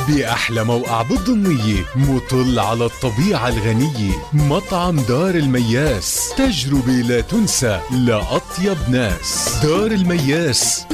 بأحلى موقع بالضمية مطل على الطبيعة الغنية. مطعم دار المياس، تجربة لا تنسى لأطيب ناس. دار المياس.